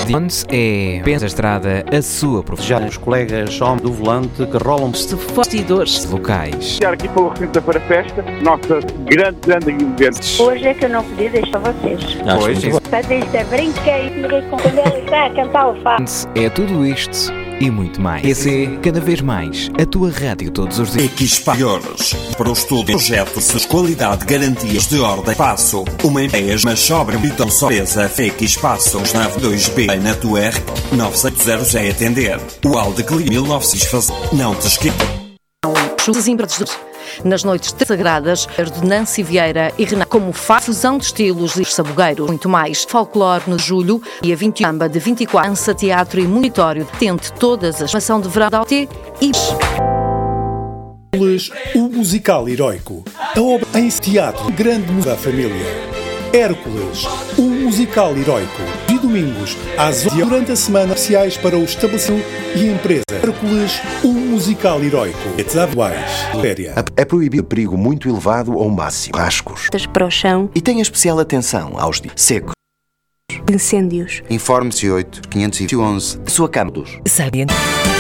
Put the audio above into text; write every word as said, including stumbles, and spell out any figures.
Onde é Pensa Estrada a sua profissão. Já os colegas homens do volante que rolam de bastidores locais. Estar aqui pelo recinto da Feira Festa, nossa grande, grande evento. Hoje é que eu não podia deixar vocês. Pois, Patrícia, brinquei quando ela está a cantar o fado. é tudo isto e muito mais. Esse é, cada vez mais, a tua rádio todos os dias. Equispalhos para o estudo projetos de qualidade, garantias de ordem, passo, uma ideia, mas sobre então sorpresa, fake espaços na dois B na tua R nove sete zero já é atender. O Aldecli mil novecentos fazer. Não te esqueças. Os imprevistos. Nas noites sagradas, de Nancy Vieira e Renato, como fusão de estilos e sabugueiros, muito mais. Folclore no julho, dia vinte e um, de vinte e quatro, dança, teatro e monitório. Tente todas as ação de verão da U T e... Hércules, o musical heroico. A obra em teatro, grande música da família. Hércules, o musical heroico. E domingos, às onze durante a semana, especiais para o estabelecimento e empresa. Hércules, o musical heroico. É proibido perigo muito elevado ou máximo. Rascos. Para o chão. E tenha especial atenção aos secos. Incêndios. Informe-se oito, quinhentos e onze. Sua cama dos. Sabe?